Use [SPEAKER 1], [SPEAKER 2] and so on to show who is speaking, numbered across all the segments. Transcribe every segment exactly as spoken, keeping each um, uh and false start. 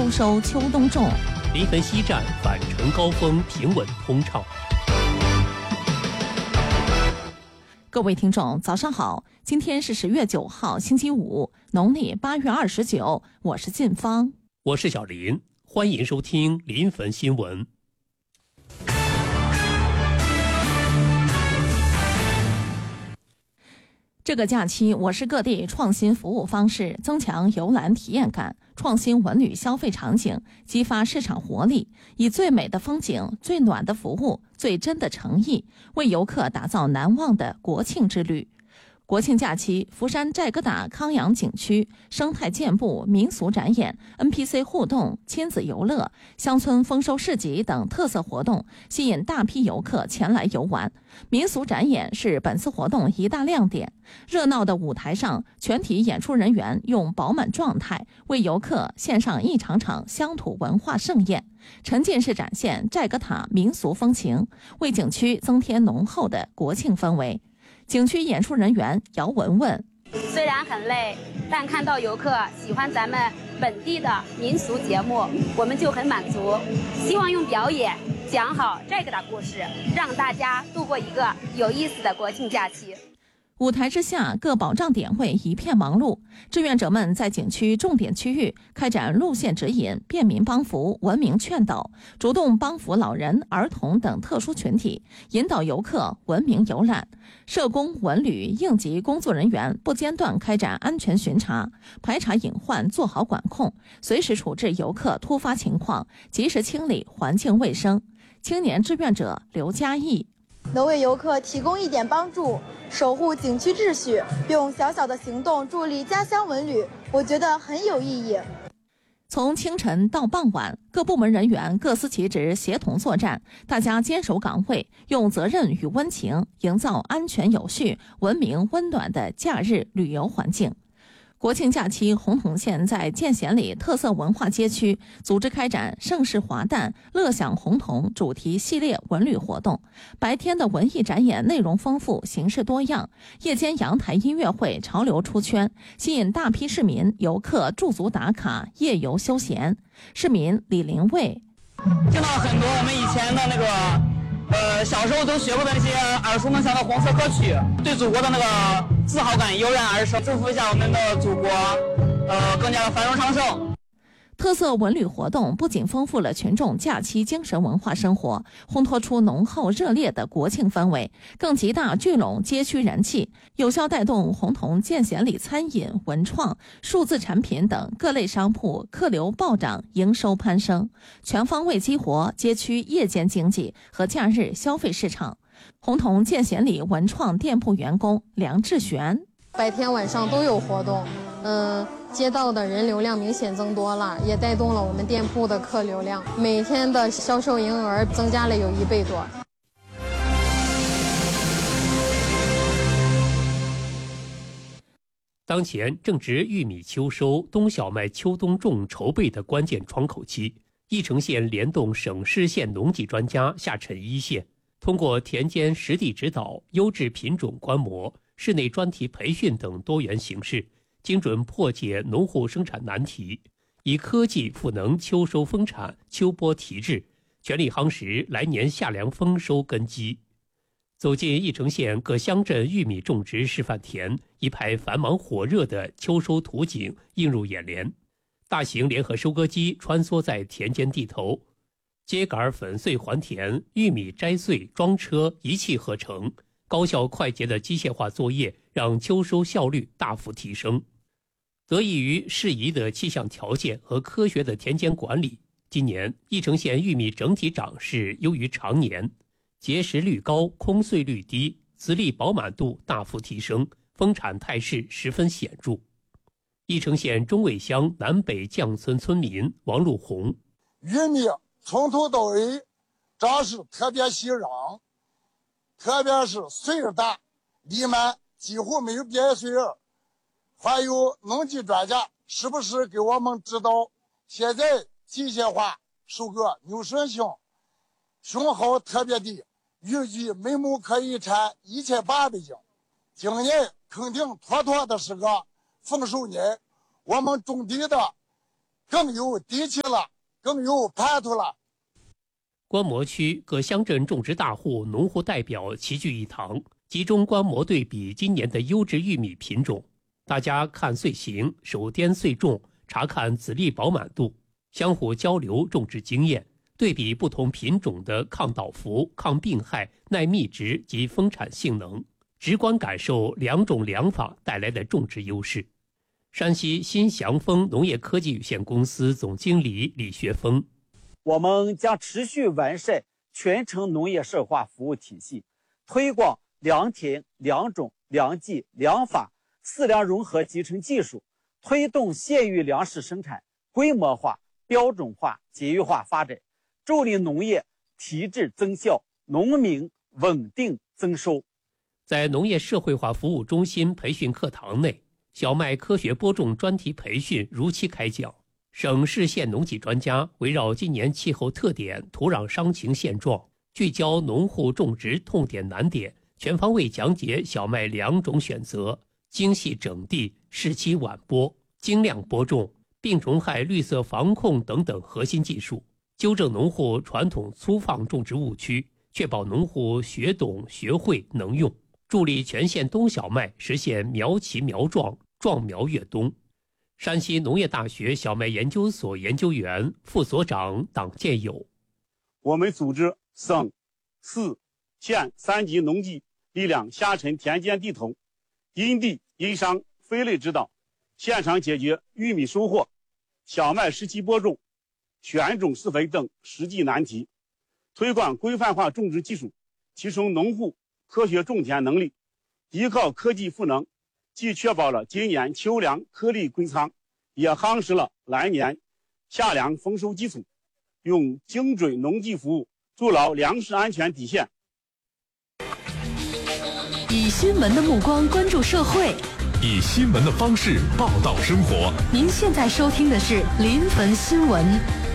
[SPEAKER 1] 秋收秋冬种，
[SPEAKER 2] 临汾西站返程高峰平稳通畅。
[SPEAKER 1] 各位听众，早上好！今天是十月九号，星期五，农历八月二十九。我是晋芳，
[SPEAKER 2] 我是小林，欢迎收听临汾新闻。
[SPEAKER 1] 这个假期，我市各地创新服务方式，增强游览体验感，创新文旅消费场景，激发市场活力，以最美的风景、最暖的服务、最真的诚意，为游客打造难忘的国庆之旅。国庆假期，福山寨疙瘩康养景区生态健步、民俗展演、N P C 互动、亲子游乐、乡村丰收市集等特色活动，吸引大批游客前来游玩。民俗展演是本次活动一大亮点。热闹的舞台上，全体演出人员用饱满状态为游客献上一场场乡土文化盛宴，沉浸式展现寨疙瘩民俗风情，为景区增添浓厚的国庆氛围。景区演出人员姚文文，
[SPEAKER 3] 虽然很累，但看到游客喜欢咱们本地的民俗节目，我们就很满足。希望用表演讲好寨疙瘩故事，让大家度过一个有意思的国庆假期。
[SPEAKER 1] 舞台之下，各保障点位一片忙碌，志愿者们在景区重点区域开展路线指引、便民帮扶、文明劝导，主动帮扶老人、儿童等特殊群体，引导游客文明游览。社工、文旅、应急工作人员不间断开展安全巡查，排查隐患，做好管控，随时处置游客突发情况，及时清理环境卫生。青年志愿者刘嘉义，
[SPEAKER 4] 能为游客提供一点帮助，守护景区秩序，用小小的行动助力家乡文旅，我觉得很有意义。
[SPEAKER 1] 从清晨到傍晚，各部门人员各司其职，协同作战，大家坚守岗位，用责任与温情营造安全有序、文明温暖的假日旅游环境。国庆假期，洪洞县在建贤里特色文化街区组织开展盛世华诞、乐享洪洞主题系列文旅活动。白天的文艺展演内容丰富，形式多样；夜间阳台音乐会潮流出圈，吸引大批市民游客驻足打卡、夜游休闲。市民李林卫，
[SPEAKER 5] 听到很多我们以前的那个。呃，小时候都学过的那些耳熟能详的红色歌曲，对祖国的那个自豪感油然而生，祝福一下我们的祖国，呃，更加的繁荣昌盛。
[SPEAKER 1] 特色文旅活动不仅丰富了群众假期精神文化生活，烘托出浓厚热烈的国庆氛围，更极大聚拢街区人气，有效带动洪洞建贤里餐饮、文创、数字产品等各类商铺客流暴涨，营收攀升，全方位激活街区夜间经济和假日消费市场。洪洞建贤里文创店铺员工梁志璇，
[SPEAKER 6] 白天晚上都有活动，嗯、呃，街道的人流量明显增多了，也带动了我们店铺的客流量，每天的销售营业额增加了有一倍多。
[SPEAKER 2] 当前正值玉米秋收、冬小麦秋冬种筹备的关键窗口期，义城县联动省市县农技专家下沉一线，通过田间实地指导、优质品种观摩、室内专题培训等多元形式，精准破解农户生产难题，以科技赋能秋收丰产、秋播提质，全力夯实来年夏粮丰收根基。走进义城县各乡镇玉米种植示范田，一派繁忙火热的秋收图景映入眼帘。大型联合收割机穿梭在田间地头，秸秆粉碎还田，玉米摘穗装车一气呵成，高效快捷的机械化作业让秋收效率大幅提升。得益于适宜的气象条件和科学的田间管理，今年义城县玉米整体长势优于常年，结实率高，空穗率低，籽粒饱满度大幅提升，丰产态势十分显著。义城县中尾乡南北将村村民王路红，
[SPEAKER 7] 玉米从头到尾长势特别喜让，特别是穗儿大粒满，几乎没有瘪穗儿。还有农技专家时不时给我们指导，现在机械化收割扭顺性，胸耗特别低，预计每亩可以产一千八百斤。今年肯定妥妥的是个丰收年，我们种地的更有底气了，更有盼头了。
[SPEAKER 2] 观摩区各乡镇种植大户、农户代表齐聚一堂，集中观摩对比今年的优质玉米品种。大家看穗形、手掂穗重，查看籽粒饱满度，相互交流种植经验，对比不同品种的抗倒伏、抗病害、耐密植及丰产性能，直观感受两种良法带来的种植优势。山西新祥丰农业科技有限公司总经理李学峰：
[SPEAKER 8] 我们将持续完善全程农业社会化服务体系，推广良田、良种、良技、良法四良融合集成技术，推动县域粮食生产规模化、标准化、节约化发展，助力农业提质增效，农民稳定增收。
[SPEAKER 2] 在农业社会化服务中心培训课堂内，小麦科学播种专题培训如期开讲。省市县农技专家围绕今年气候特点、土壤伤情现状，聚焦农户种植痛点难点，全方位讲解小麦良种选择、精细整地、适期晚播、精量播种、病虫害绿色防控等等核心技术，纠正农户传统粗放种植误区，确保农户学懂、学会、能用，助力全县冬小麦实现苗齐苗壮、壮苗越冬。山西农业大学小麦研究所研究员、副所长党建友：
[SPEAKER 9] 我们组织省、市、县三级农技力量下沉田间地头，因地因商分类指导，现场解决玉米收获、小麦时期播种、选种施肥等实际难题，推广规范化种植技术，提升农户科学种田能力。依靠科技赋能，既确保了今年秋粮颗粒归仓，也夯实了来年夏粮丰收基础，用精准农技服务筑牢粮食安全底线。
[SPEAKER 10] 以新闻的目光关注社会，
[SPEAKER 11] 以新闻的方式报道生活。
[SPEAKER 10] 您现在收听的是临汾新闻。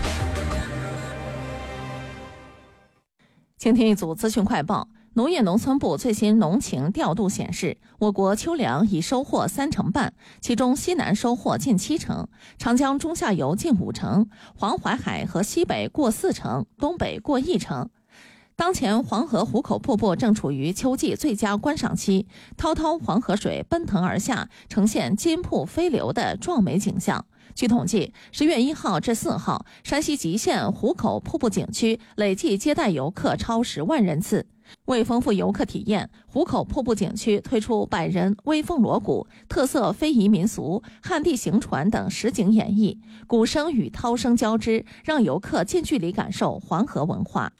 [SPEAKER 1] 请听一组资讯快报。农业农村部最新农情调度显示，我国秋粮已收获三成半，其中西南收获近七成，长江中下游近五成，黄淮海和西北过四成，东北过一成。当前黄河壶口瀑布正处于秋季最佳观赏期，滔滔黄河水奔腾而下，呈现金瀑飞流的壮美景象。据统计，十月一号至四号，山西吉县壶口瀑布景区累计接待游客超十万人次。为丰富游客体验，壶口瀑布景区推出百人微风锣鼓、特色非遗民俗、旱地行船等实景演绎，鼓声与涛声交织，让游客近距离感受黄河文化。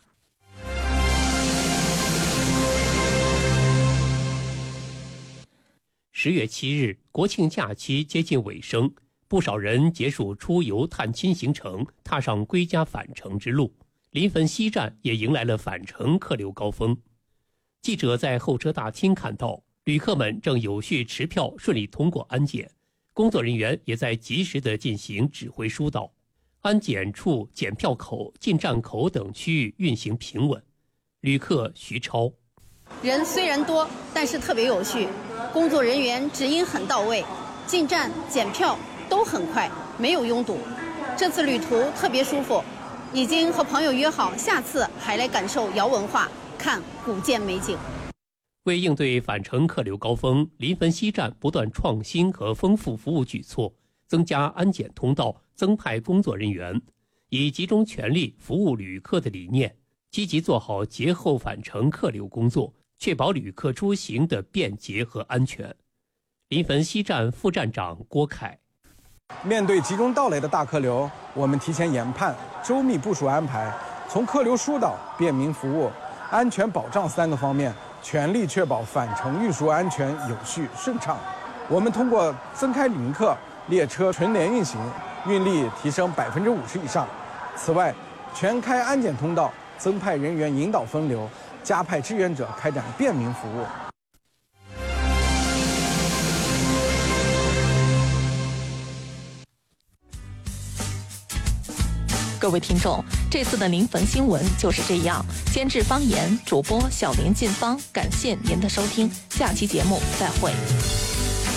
[SPEAKER 2] 十月七日，国庆假期接近尾声，不少人结束出游探亲行程，踏上归家返程之路。临汾西站也迎来了返程客流高峰。记者在候车大厅看到，旅客们正有序持票，顺利通过安检，工作人员也在及时地进行指挥疏导。安检处、检票口、进站口等区域运行平稳。旅客徐超：
[SPEAKER 12] 人虽然多，但是特别有序，工作人员指引很到位，进站、检票都很快，没有拥堵。这次旅途特别舒服。已经和朋友约好，下次还来感受瑶文化，看古建美景。
[SPEAKER 2] 为应对返程客流高峰，临汾西站不断创新和丰富服务举措，增加安检通道，增派工作人员，以集中全力服务旅客的理念，积极做好节后返程客流工作，确保旅客出行的便捷和安全。临汾西站副站长郭凯：
[SPEAKER 13] 面对集中到来的大客流，我们提前研判、周密部署安排，从客流疏导、便民服务、安全保障三个方面，全力确保返程运输安全有序顺畅。我们通过增开旅行客、列车纯联运行，运力提升百分之五十以上。此外，全开安检通道，增派人员引导分流，加派志愿者开展便民服务。
[SPEAKER 1] 各位听众，这次的临汾新闻就是这样。监制方言，主播小林进芳，感谢您的收听，下期节目再会。